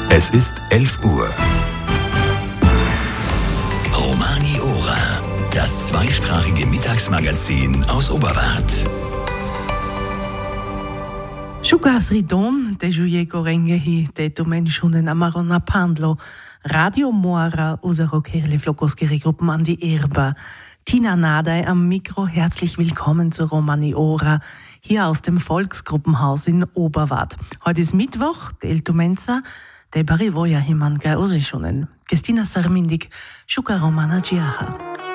Es ist 11 Uhr. Romani Ora, das zweisprachige Mittagsmagazin aus Oberwart. Shukas ridon, de juie gorengehi, de domenschunen amarona pandlo, Radio Moara, usero kerle flokoskeri Gruppen an die Erba. Tina Nadei am Mikro, herzlich willkommen zu Romani Ora, hier aus dem Volksgruppenhaus in Oberwart. Heute ist Mittwoch, del Tumenza, de Barivoja himan ga usischunen. Gestina Sarmindik, Shuka Romana Giaha.